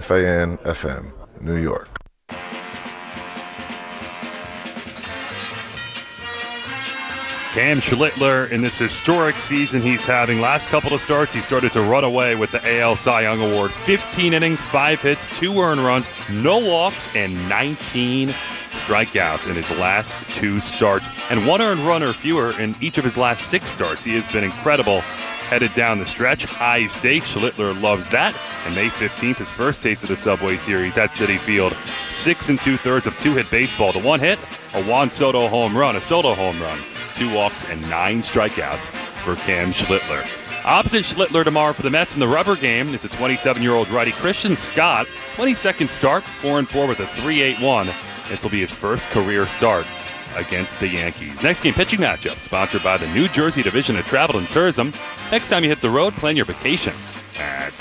WFAN-FM, New York. Cam Schlittler, in this historic season he's having, last couple of starts, he started to run away with the AL Cy Young Award. 15 innings, 5 hits, 2 earned runs, no walks, and 19 strikeouts in his last 2 starts. And 1 earned run or fewer in each of his last 6 starts. He has been incredible headed down the stretch. High stakes, Schlittler loves that. And May 15th, his first taste of the Subway Series at Citi Field. 6 2/3 of 2-hit baseball. To 1 hit, a Juan Soto home run, a Soto home run. 2 walks and 9 strikeouts for Cam Schlittler. Opposite Schlittler tomorrow for the Mets in the rubber game, it's a 27-year-old righty, Christian Scott. 22nd start, 4-4 with a 3.81. This will be his first career start against the Yankees. Next game pitching matchup, sponsored by the New Jersey Division of Travel and Tourism. Next time you hit the road, plan your vacation at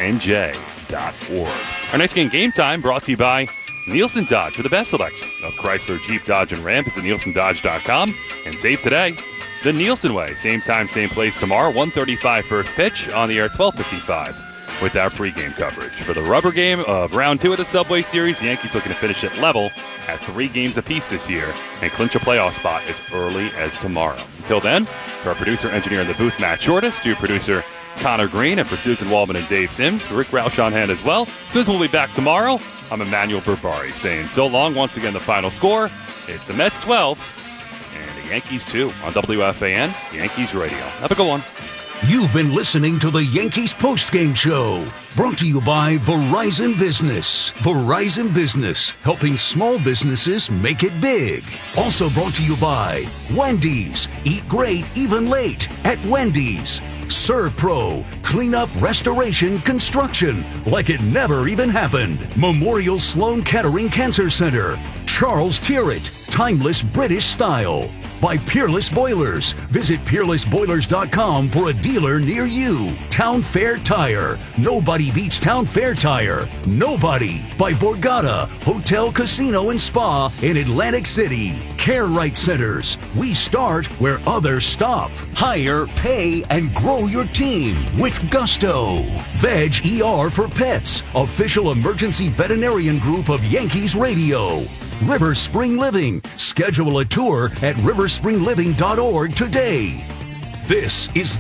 visitnj.org. Our next game time, brought to you by Nielsen Dodge for the best selection of Chrysler, Jeep, Dodge, and Ram. Visit nielsendodge.com and save today the Nielsen way. Same time, same place tomorrow. 1:35 first pitch, on the air at 12:55 with our pregame coverage. For the rubber game of round 2 of the Subway Series, the Yankees looking to finish it level at 3 games apiece this year and clinch a playoff spot as early as tomorrow. Until then, for our producer, engineer in the booth, Matt Shortis, studio producer Connor Green, and for Susan Waldman and Dave Sims, Rick Roush on hand as well. Susan will be back tomorrow. I'm Emmanuel Berbari saying so long. Once again, the final score, it's the Mets 12 and the Yankees 2 on WFAN, Yankees Radio. Have a good one. You've been listening to the Yankees postgame show, brought to you by Verizon Business. Verizon Business, helping small businesses make it big. Also brought to you by Wendy's. Eat great, even late at Wendy's. Serve Pro, cleanup, restoration, construction, like it never even happened. Memorial Sloan Kettering Cancer Center. Charles Tyrrett, timeless British style. By Peerless Boilers. Visit peerlessboilers.com for a dealer near you. Town Fair Tire. Nobody beats Town Fair Tire. Nobody. By Borgata, Hotel, Casino, and Spa in Atlantic City. Care Right Centers. We start where others stop. Hire, pay, and grow your team with Gusto. Veg ER for Pets. Official emergency veterinarian group of Yankees Radio. River Spring Living. Schedule a tour at riverspringliving.org today. This is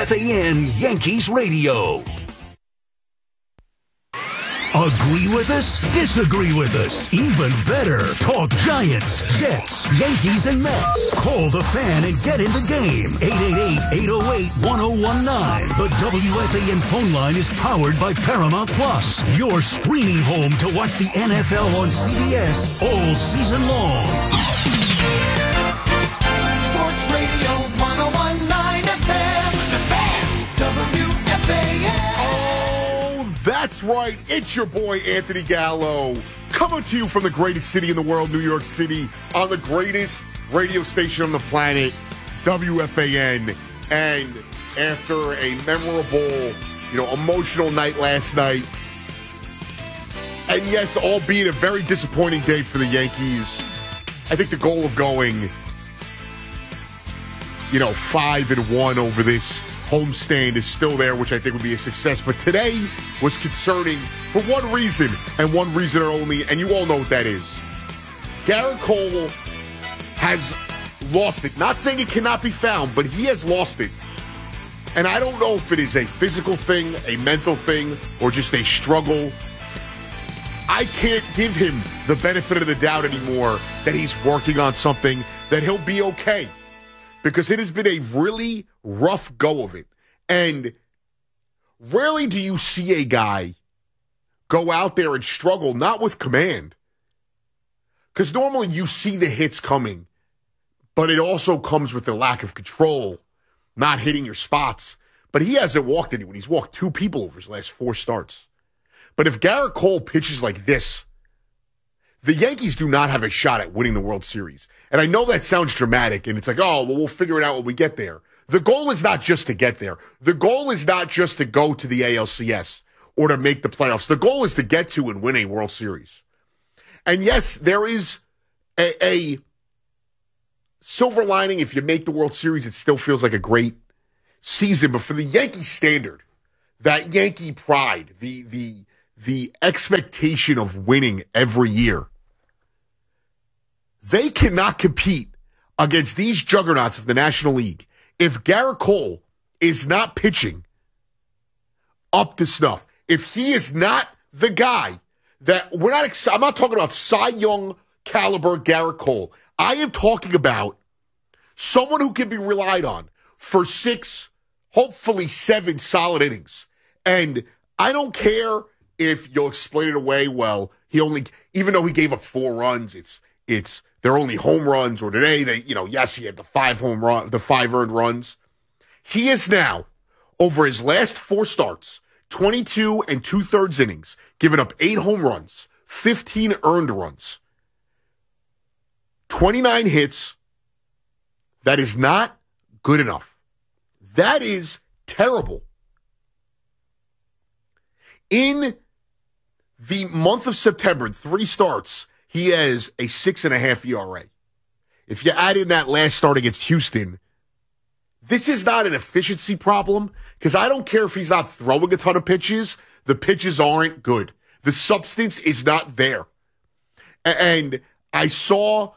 WFAN Yankees Radio. Agree with us? Disagree with us? Even better, talk Giants, Jets, Yankees, and Mets. Call the Fan and get in the game. 888-808-1019. The WFAN phone line is powered by Paramount Plus, your streaming home to watch the NFL on CBS all season long. Sports Radio 101.9 FM, The Fan, WFAN. That's right. It's your boy, Anthony Gallo, coming to you from the greatest city in the world, New York City, on the greatest radio station on the planet, WFAN. And after a memorable, emotional night last night, and yes, albeit a very disappointing day for the Yankees, I think the goal of going, 5-1 over this homestand is still there, which I think would be a success. But today was concerning for one reason, and one reason only, and you all know what that is. Garrett Cole has lost it. Not saying it cannot be found, but he has lost it. And I don't know if it is a physical thing, a mental thing, or just a struggle. I can't give him the benefit of the doubt anymore that he's working on something, that he'll be okay. Because it has been a really rough go of it. And rarely do you see a guy go out there and struggle, not with command. Because normally you see the hits coming, but it also comes with the lack of control, not hitting your spots. But he hasn't walked anyone. He's walked 2 people over his last 4 starts. But if Garrett Cole pitches like this, the Yankees do not have a shot at winning the World Series. And I know that sounds dramatic, and it's like, we'll figure it out when we get there. The goal is not just to get there. The goal is not just to go to the ALCS or to make the playoffs. The goal is to get to and win a World Series. And yes, there is a silver lining. If you make the World Series, it still feels like a great season. But for the Yankee standard, that Yankee pride, the the expectation of winning every year. They cannot compete against these juggernauts of the National League if Garrett Cole is not pitching up to snuff. If he is not the guy that I'm not talking about Cy Young caliber Garrett Cole. I am talking about someone who can be relied on for 6, hopefully 7 solid innings. And I don't care if you'll explain it away. Well, even though he gave up 4 runs, they're only home runs. Or today, yes, he had the 5 earned runs. He is now, over his last 4 starts, 22 2/3 innings, giving up 8 home runs, 15 earned runs, 29 hits. That is not good enough. That is terrible. In the month of September, 3 starts, he has a 6.5 ERA. If you add in that last start against Houston, this is not an efficiency problem, because I don't care if he's not throwing a ton of pitches. The pitches aren't good. The substance is not there. And I saw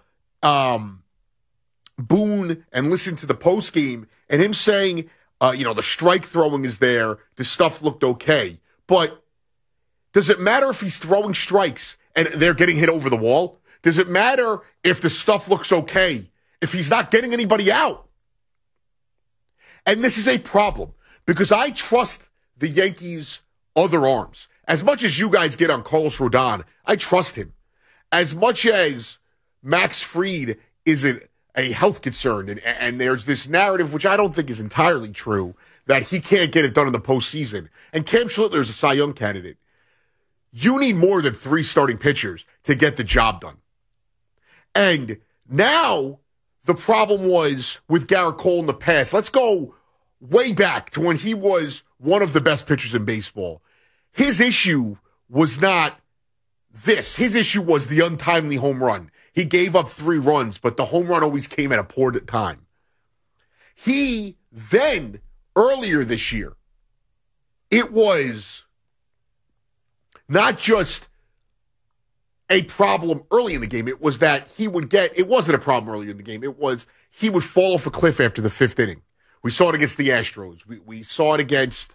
Boone and listened to the postgame, and him saying, the strike throwing is there. The stuff looked okay. But does it matter if he's throwing strikes and they're getting hit over the wall? Does it matter if the stuff looks okay if he's not getting anybody out? And this is a problem, because I trust the Yankees' other arms. As much as you guys get on Carlos Rodon, I trust him. As much as Max Fried isn't a health concern, and there's this narrative, which I don't think is entirely true, that he can't get it done in the postseason. And Cam Schlittler is a Cy Young candidate. You need more than 3 starting pitchers to get the job done. And now the problem was with Garrett Cole in the past. Let's go way back to when he was one of the best pitchers in baseball. His issue was not this. His issue was the untimely home run. He gave up 3 runs, but the home run always came at a poor time. He then, earlier this year, it was not just a problem early in the game. It was that it wasn't a problem early in the game. It was he would fall off a cliff after the 5th inning. We saw it against the Astros. We saw it against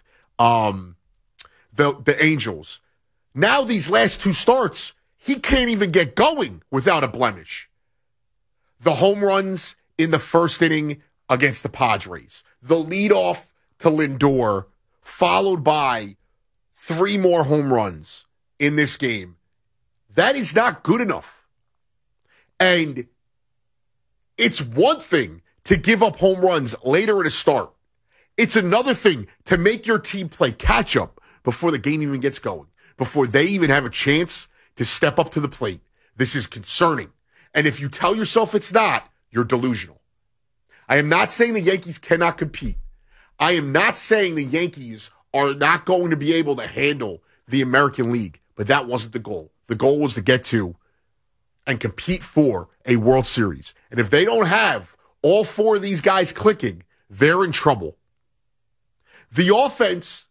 the Angels. Now these last 2 starts, he can't even get going without a blemish. The home runs in the 1st inning against the Padres. The leadoff to Lindor, followed by 3 more home runs in this game. That is not good enough. And it's one thing to give up home runs later in a start. It's another thing to make your team play catch-up before the game even gets going, before they even have a chance to step up to the plate. This is concerning. And if you tell yourself it's not, you're delusional. I am not saying the Yankees cannot compete. I am not saying the Yankees are not going to be able to handle the American League, but that wasn't the goal. The goal was to get to and compete for a World Series. And if they don't have all 4 of these guys clicking, they're in trouble. The offense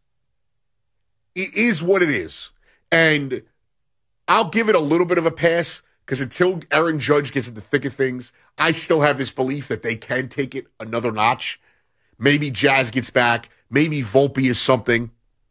is what it is. And I'll give it a little bit of a pass, because until Aaron Judge gets in the thick of things, I still have this belief that they can take it another notch. Maybe Jazz gets back. Maybe Volpe is something.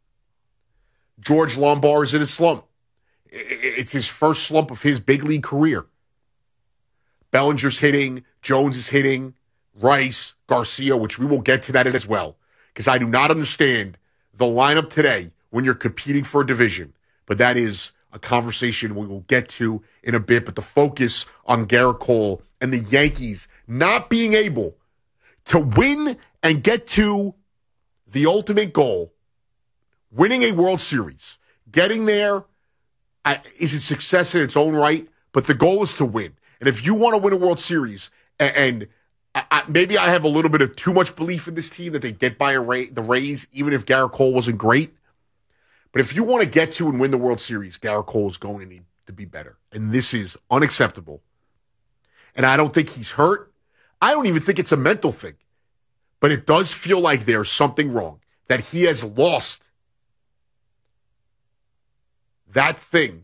George Lombard is in a slump. It's his first slump of his big league career. Bellinger's hitting. Jones is hitting. Rice, Garcia, which we will get to that as well, because I do not understand the lineup today when you're competing for a division. But that is a conversation we will get to in a bit. But the focus on Garrett Cole and the Yankees not being able to win and get to the ultimate goal, winning a World Series. Getting there is a success in its own right, but the goal is to win. And if you want to win a World Series, and maybe I have a little bit of too much belief in this team that they get by the Rays, even if Garrett Cole wasn't great. But if you want to get to and win the World Series, Garrett Cole is going to need to be better. And this is unacceptable. And I don't think he's hurt. I don't even think it's a mental thing. But it does feel like there's something wrong, that he has lost that thing